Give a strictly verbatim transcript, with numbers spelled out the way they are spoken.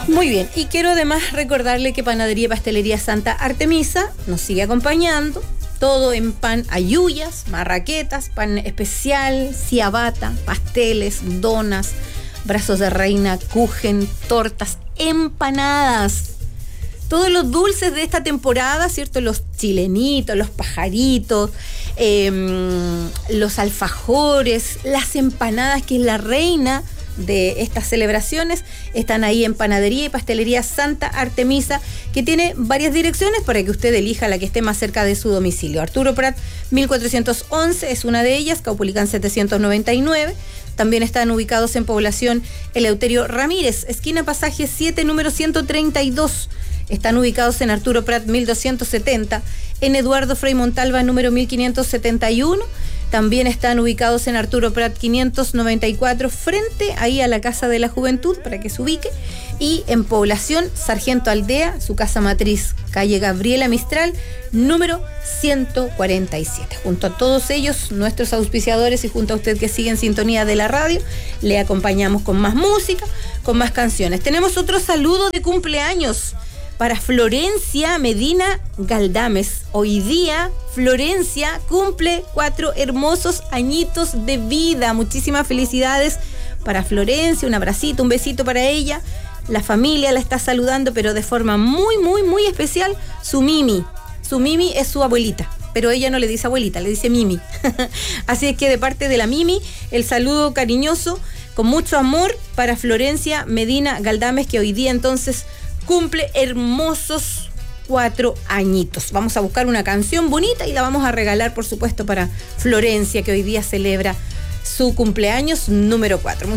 Muy bien, y quiero además recordarle que Panadería y Pastelería Santa Artemisa nos sigue acompañando, todo en pan ayuyas, marraquetas, pan especial, ciabatta, pasteles, donas, brazos de reina, kuchen, tortas, empanadas. Todos los dulces de esta temporada, ¿cierto? Los chilenitos, los pajaritos, eh, los alfajores, las empanadas, que es la reina de estas celebraciones, están ahí en Panadería y Pastelería Santa Artemisa, que tiene varias direcciones para que usted elija la que esté más cerca de su domicilio. Arturo Prat mil cuatrocientos once es una de ellas, Caupolicán setecientos noventa y nueve. También están ubicados en Población Eleuterio Ramírez, esquina Pasaje siete, número ciento treinta y dos. Están ubicados en Arturo Prat mil doscientos setenta, en Eduardo Frei Montalva número mil quinientos setenta y uno. También están ubicados en Arturo Prat quinientos noventa y cuatro, frente ahí a la Casa de la Juventud, para que se ubique. Y en Población Sargento Aldea, su casa matriz, calle Gabriela Mistral, número ciento cuarenta y siete. Junto a todos ellos, nuestros auspiciadores, y junto a usted que sigue en sintonía de la radio, le acompañamos con más música, con más canciones. Tenemos otro saludo de cumpleaños para Florencia Medina Galdames. Hoy día Florencia cumple cuatro hermosos añitos de vida. Muchísimas felicidades para Florencia, un abracito, un besito para ella. La familia la está saludando, pero de forma muy, muy, muy especial, su Mimi. Su Mimi es su abuelita, pero ella no le dice abuelita, le dice Mimi. Así es que de parte de la Mimi, el saludo cariñoso, con mucho amor para Florencia Medina Galdames, que hoy día entonces cumple hermosos cuatro añitos. Vamos a buscar una canción bonita y la vamos a regalar, por supuesto, para Florencia, que hoy día celebra su cumpleaños número cuatro.